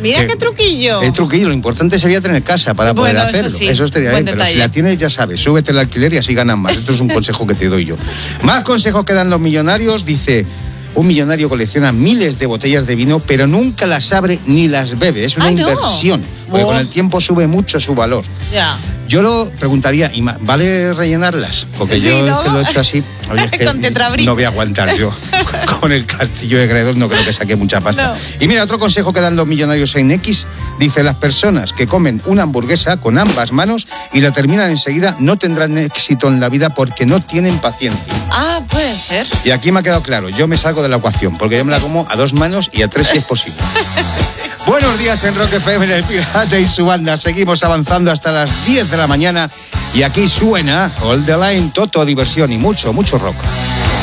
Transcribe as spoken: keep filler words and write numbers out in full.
Mira eh, qué truquillo. El truquillo, lo importante sería tener casa para bueno, poder hacerlo. Eso, sí. Eso estaría bien, pero si la tienes, ya sabes, súbete el alquiler y así ganan más. Esto es un consejo que te doy yo. Más consejos que dan los millonarios, dice... Un millonario colecciona miles de botellas de vino, pero nunca las abre ni las bebe. Es una ah, inversión, no. porque oh. con el tiempo sube mucho su valor. Ya. Yo lo preguntaría, ¿vale rellenarlas? Porque sí, yo ¿no? es que lo he hecho así. Oye, es que con tetrabric. No voy a aguantar yo. Con el castillo de Gredos no creo que saque mucha pasta. No. Y mira, otro consejo que dan los millonarios en X, dice, las personas que comen una hamburguesa con ambas manos y la terminan enseguida no tendrán éxito en la vida porque no tienen paciencia. Ah, puede ser. Y aquí me ha quedado claro, yo me salgo de la ecuación, porque yo me la como a dos manos y a tres si es posible. Buenos días en Rock F M, en El Pirata y su banda. Seguimos avanzando hasta las diez de la mañana y aquí suena All the Line, Toto, diversión y mucho, mucho rock.